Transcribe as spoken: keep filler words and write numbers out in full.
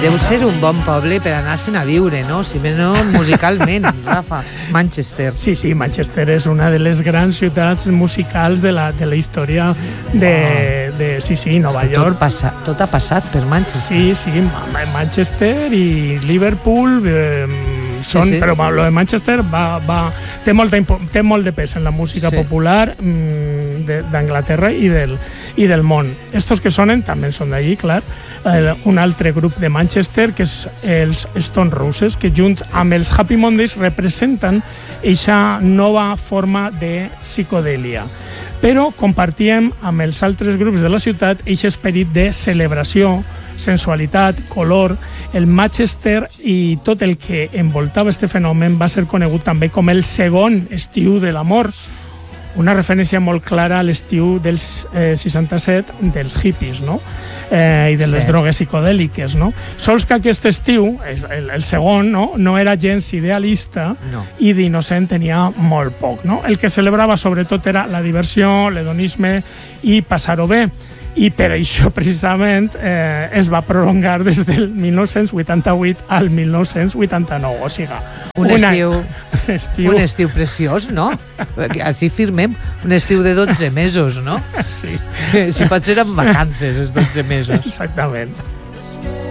Deu ser un bon poble per anar-se'n a viure, no? Si més no, musicalment, Rafa. Manchester. Sí, sí, Manchester és una de les grans ciutats musicals de la, de la història de, de sí, sí, Nova Tot, York. passa, tot ha passat per Manchester. Sí, sí, Ma- Manchester i Liverpool eh, són, Sí, sí. però lo de Manchester va, va, té, molta, impo- té molt de pes en la música Sí. popular mm, de- d'Anglaterra i del, i del món. Estos que sonen també són d'allí, clar. Eh, un altre grup de Manchester, que és els Stone Roses, que junt amb els Happy Mondays representen eixa nova forma de psicodèlia. Però compartíem amb els altres grups de la ciutat eixe esperit de celebració, sensualitat, color. El Manchester i tot el que envoltava este fenomen va ser conegut també com el segon estiu de l'amor, una referència molt clara a l'estiu dels eh, seixanta-set dels hippies, no? Eh, i de les Sí. drogues psicodèliques, no? Sols que aquest estiu, el, el segon, no? no era gens idealista No. i d'innocent tenia molt poc, no? El que celebrava sobretot era la diversió, l'hedonisme i passar-ho bé. I per això, precisament, eh, es va prolongar des del mil nou-cents vuitanta-vuit al mil nou-cents vuitanta-nou. O sigui, Un una- estiu, un estiu... un estiu preciós, no? Perquè així firmem un estiu de dotze mesos, no? Sí, Si pot ser amb vacances, els dotze mesos. exactament.